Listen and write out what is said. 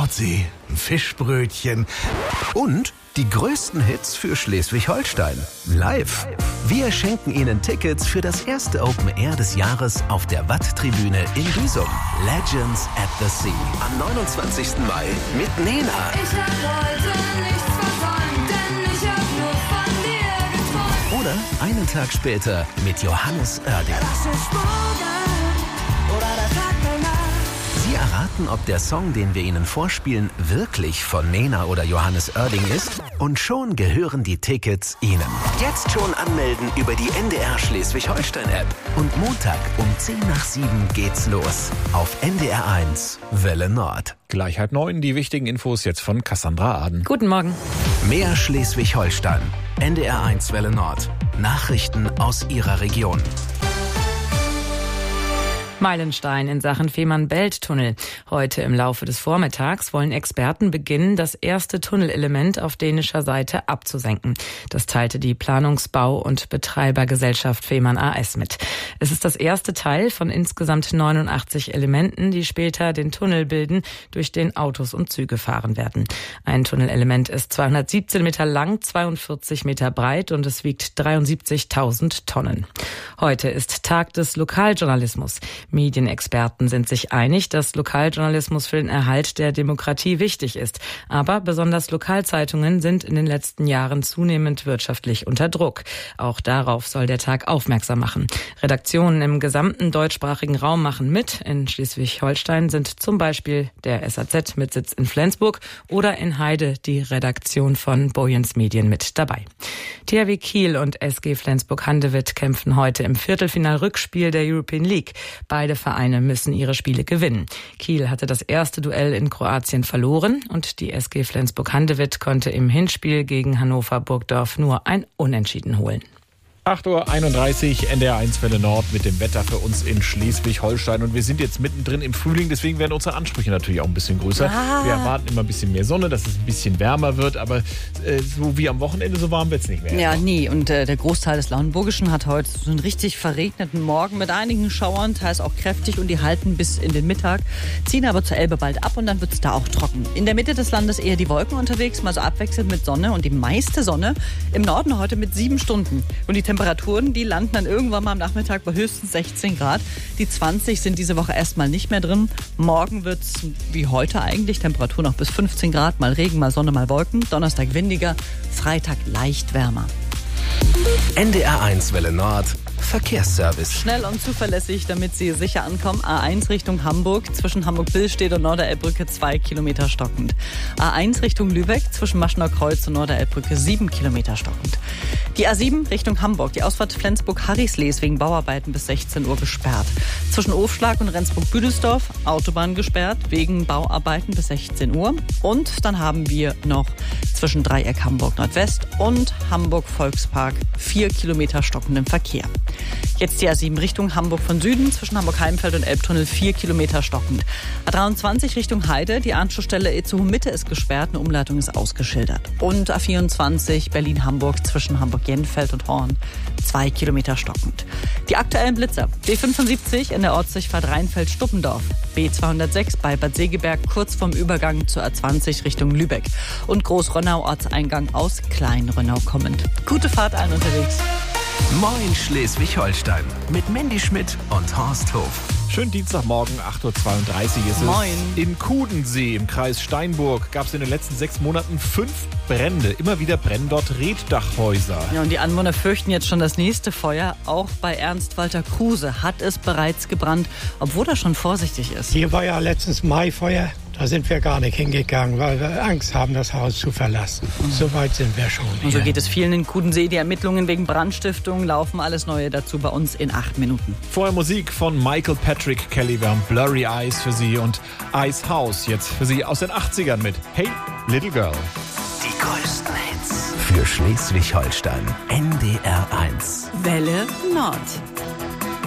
Nordsee, ein Fischbrötchen und die größten Hits für Schleswig-Holstein. Live. Wir schenken Ihnen Tickets für das erste Open Air des Jahres auf der Watt-Tribüne in Büsum. Legends at the Sea. Am 29. Mai mit Nena. Ich hab heute nichts versäumt, denn ich hab nur von dir geträumt. Oder einen Tag später mit Johannes Oerding. Das ist morgen oder das Tag danach. Sie erraten, ob der Song, den wir Ihnen vorspielen, wirklich von Nena oder Johannes Oerding ist? Und schon gehören die Tickets Ihnen. Jetzt schon anmelden über die NDR Schleswig-Holstein-App. Und Montag um 6:10 geht's los. Auf NDR1 Welle Nord. Gleich 8:30, die wichtigen Infos jetzt von Cassandra Aden. Guten Morgen. Mehr Schleswig-Holstein. NDR1 Welle Nord. Nachrichten aus Ihrer Region. Meilenstein in Sachen Fehmarn-Belt-Tunnel. Heute im Laufe des Vormittags wollen Experten beginnen, das erste Tunnelelement auf dänischer Seite abzusenken. Das teilte die Planungsbau- und Betreibergesellschaft Fehmarn AS mit. Es ist das erste Teil von insgesamt 89 Elementen, die später den Tunnel bilden, durch den Autos und Züge fahren werden. Ein Tunnelelement ist 217 Meter lang, 42 Meter breit und es wiegt 73.000 Tonnen. Heute ist Tag des Lokaljournalismus. Medienexperten sind sich einig, dass Lokaljournalismus für den Erhalt der Demokratie wichtig ist. Aber besonders Lokalzeitungen sind in den letzten Jahren zunehmend wirtschaftlich unter Druck. Auch darauf soll der Tag aufmerksam machen. Redaktionen im gesamten deutschsprachigen Raum machen mit. In Schleswig-Holstein sind zum Beispiel der SAZ mit Sitz in Flensburg oder in Heide die Redaktion von Boyens Medien mit dabei. THW Kiel und SG Flensburg-Handewitt kämpfen heute im Viertelfinal-Rückspiel der European League. Beide Vereine müssen ihre Spiele gewinnen. Kiel hatte das erste Duell in Kroatien verloren und die SG Flensburg-Handewitt konnte im Hinspiel gegen Hannover Burgdorf nur ein Unentschieden holen. 8:31 Uhr, NDR1 Welle Nord mit dem Wetter für uns in Schleswig-Holstein. Und wir sind jetzt mittendrin im Frühling, deswegen werden unsere Ansprüche natürlich auch ein bisschen größer. Wir erwarten immer ein bisschen mehr Sonne, dass es ein bisschen wärmer wird, aber so wie am Wochenende, so warm wird es nicht mehr. Ja, nie. Und der Großteil des Lauenburgischen hat heute so einen richtig verregneten Morgen mit einigen Schauern, teils auch kräftig, und die halten bis in den Mittag, ziehen aber zur Elbe bald ab und dann wird es da auch trocken. In der Mitte des Landes eher die Wolken unterwegs, mal so abwechselnd mit Sonne und die meiste Sonne im Norden heute mit 7 Stunden. Und die Temperaturen, die landen dann irgendwann mal am Nachmittag bei höchstens 16 Grad. Die 20 sind diese Woche erstmal nicht mehr drin. Morgen wird es wie heute eigentlich, Temperaturen noch bis 15 Grad, mal Regen, mal Sonne, mal Wolken. Donnerstag windiger, Freitag leicht wärmer. NDR1 Welle Nord. Verkehrsservice. Schnell und zuverlässig, damit Sie sicher ankommen. A1 Richtung Hamburg, zwischen Hamburg-Billstedt und Norderelbbrücke 2 Kilometer stockend. A1 Richtung Lübeck, zwischen Maschenau Kreuz und Norderelbbrücke 7 Kilometer stockend. Die A7 Richtung Hamburg, die Ausfahrt Flensburg-Harrislees wegen Bauarbeiten bis 16 Uhr gesperrt. Zwischen Ofschlag und Rendsburg-Büdelsdorf Autobahn gesperrt wegen Bauarbeiten bis 16 Uhr. Und dann haben wir noch zwischen Dreieck Hamburg Nordwest und Hamburg Volkspark 4 Kilometer stockendem Verkehr. Jetzt die A7 Richtung Hamburg von Süden, zwischen Hamburg-Heimfeld und Elbtunnel 4 Kilometer stockend. A23 Richtung Heide, die Anschlussstelle Itzehoe-Mitte ist gesperrt, eine Umleitung ist ausgeschildert. Und A24 Berlin-Hamburg zwischen Hamburg-Jenfeld und Horn 2 Kilometer stockend. Die aktuellen Blitzer: B75 in der Ortsdurchfahrt Rheinfeld-Stuppendorf, B206 bei Bad Segeberg kurz vorm Übergang zur A20 Richtung Lübeck und Großrönnau Ortseingang aus Klein-Rönnau kommend. Gute Fahrt allen unterwegs. Moin Schleswig-Holstein mit Mandy Schmidt und Horst Hof. Schönen Dienstagmorgen, 8:32 Uhr ist es. Moin. In Kudensee im Kreis Steinburg gab es in den letzten 6 Monaten 5 Brände. Immer wieder brennen dort Reetdachhäuser. Ja, und die Anwohner fürchten jetzt schon das nächste Feuer. Auch bei Ernst Walter Kruse hat es bereits gebrannt, obwohl er schon vorsichtig ist. Hier war ja letztens Maifeuer. Da sind wir gar nicht hingegangen, weil wir Angst haben, das Haus zu verlassen. So weit sind wir schon hier. Und so geht es vielen in Kudensee. Die Ermittlungen wegen Brandstiftung laufen. Alles Neue dazu bei uns in 8 Minuten. Vorher Musik von Michael Patrick Kelly. Wir haben Blurry Eyes für Sie und Ice House jetzt für Sie aus den 80ern mit Hey Little Girl. Die größten Hits für Schleswig-Holstein. NDR1. Welle Nord.